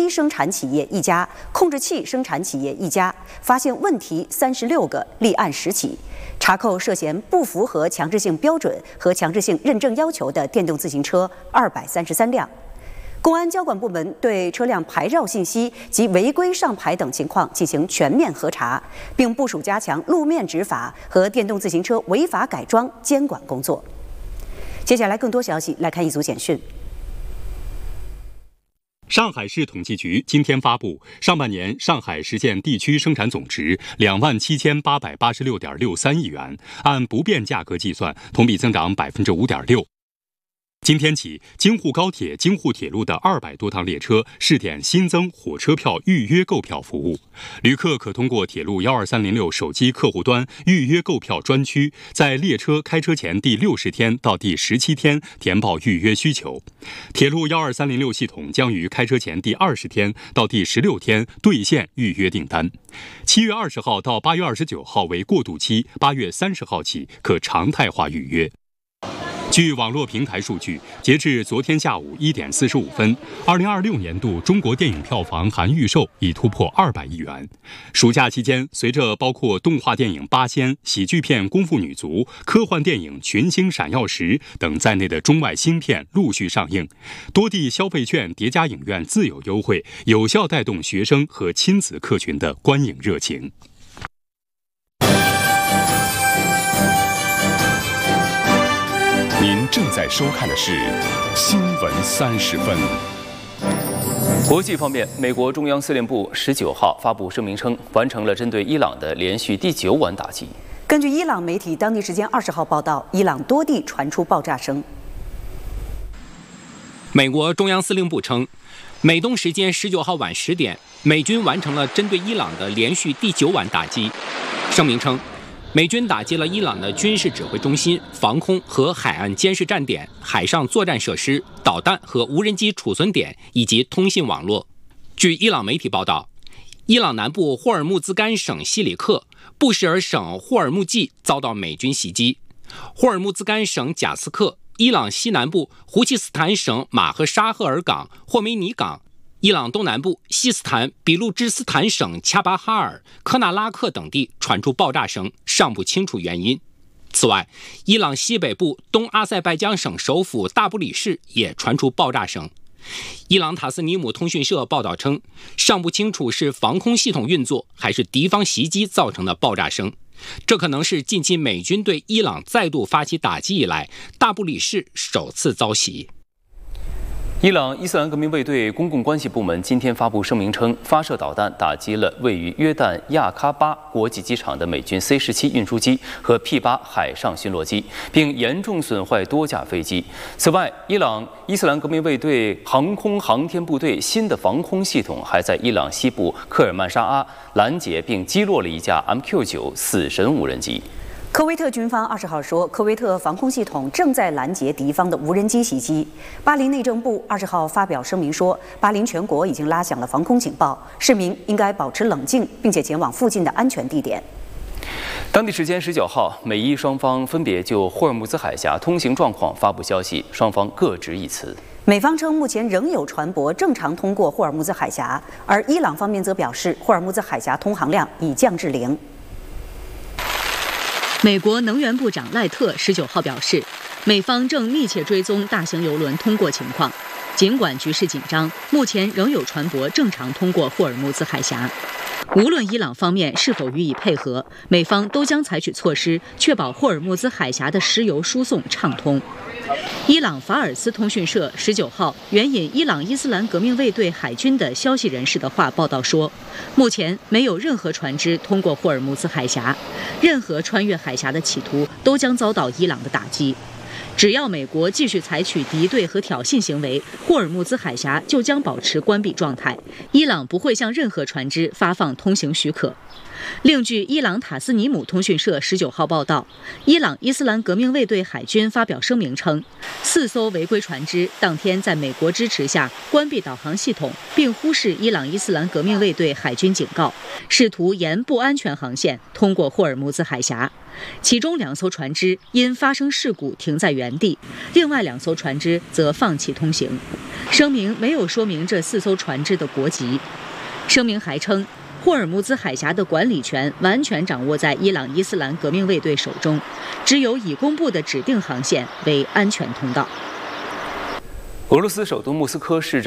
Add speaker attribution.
Speaker 1: 机生产企业1家，控制器生产企业1家，发现问题36个，立案10起，查扣涉嫌不符合强制性标准和强制性认证要求的电动自行车233辆。公安交管部门对车辆牌照信息及违规上牌等情况进行全面核查，并部署加强路面执法和电动自行车违法改装监管工作。接下来更多消息来看一组简讯。
Speaker 2: 上海市统计局今天发布，上半年上海实现地区生产总值27886.63亿元，按不变价格计算，同比增长5.6%。今天起，京沪高铁、京沪铁路的200多趟列车试点新增火车票预约购票服务，旅客可通过铁路12306手机客户端预约购票专区，在列车开车前第60天到第17天填报预约需求。铁路12306系统将于开车前第20天到第16天兑现预约订单。7月20号到8月29号为过渡期，8月30号起可常态化预约。据网络平台数据，截至昨天下午1点45分，2026年度中国电影票房含预售已突破200亿元。暑假期间，随着包括动画电影《八仙》、喜剧片《功夫女足》、科幻电影《群星闪耀时》等在内的中外新片陆续上映，多地消费券叠加影院自有优惠，有效带动学生和亲子客群的观影热情。
Speaker 3: 您正在收看的是《新闻30分》。
Speaker 4: 国际方面，美国中央司令部19号发布声明称，完成了针对伊朗的连续第9晚打击。
Speaker 1: 根据伊朗媒体当地时间20号报道，伊朗多地传出爆炸声。
Speaker 5: 美国中央司令部称，美东时间19号晚10点，美军完成了针对伊朗的连续第9晚打击。声明称，美军打击了伊朗的军事指挥中心、防空和海岸监视站点、海上作战设施、导弹和无人机储存点以及通信网络。据伊朗媒体报道，伊朗南部霍尔木兹干省西里克、布什尔省霍尔木季遭到美军袭击。霍尔木兹干省贾斯克、伊朗西南部胡奇斯坦省马赫沙赫尔港、霍梅尼港、伊朗东南部西斯坦比路支斯坦省恰巴哈尔、科纳拉克等地传出爆炸声，尚不清楚原因。此外，伊朗西北部东阿塞拜疆省首府大不里士也传出爆炸声。伊朗塔斯尼姆通讯社报道称，尚不清楚是防空系统运作还是敌方袭击造成的爆炸声。这可能是近期美军对伊朗再度发起打击以来，大不里士首次遭袭。
Speaker 4: 伊朗伊斯兰革命卫队公共关系部门今天发布声明称，发射导弹打击了位于约旦亚喀巴国际机场的美军 C-17 运输机和 P-8 海上巡逻机，并严重损坏多架飞机。此外，伊朗伊斯兰革命卫队航空航天部队新的防空系统还在伊朗西部克尔曼沙阿拦截并击落了一架 MQ-9 死神无人机。
Speaker 1: 科威特军方20号说，科威特防空系统正在拦截敌方的无人机袭击。巴林内政部20号发表声明说，巴林全国已经拉响了防空警报，市民应该保持冷静，并且前往附近的安全地点。
Speaker 4: 当地时间19号，美伊双方分别就霍尔木兹海峡通行状况发布消息，双方各执一词。
Speaker 1: 美方称目前仍有船舶正常通过霍尔木兹海峡，而伊朗方面则表示，霍尔木兹海峡通航量已降至0。
Speaker 6: 美国能源部长赖特19号表示，美方正密切追踪大型邮轮通过情况，尽管局势紧张，目前仍有船舶正常通过霍尔木兹海峡。无论伊朗方面是否予以配合，美方都将采取措施，确保霍尔木兹海峡的石油输送畅通。伊朗法尔斯通讯社19号援引伊朗伊斯兰革命卫队海军的消息人士的话报道说，目前没有任何船只通过霍尔木兹海峡，任何穿越海峡的企图都将遭到伊朗的打击。只要美国继续采取敌对和挑衅行为，霍尔木兹海峡就将保持关闭状态，伊朗不会向任何船只发放通行许可。另据伊朗塔斯尼姆通讯社19号报道，伊朗伊斯兰革命卫队海军发表声明称，4艘违规船只当天在美国支持下关闭导航系统，并忽视伊朗伊斯兰革命卫队海军警告，试图沿不安全航线通过霍尔木兹海峡。 其中2艘船只因发生事故停在原地，另外2艘船只则放弃通行。声明没有说明这4艘船只的国籍。声明还称，霍尔木兹海峡的管理权完全掌握在伊朗伊斯兰革命卫队手中，只有已公布的指定航线为安全通道。
Speaker 4: 俄罗斯首都莫斯科市长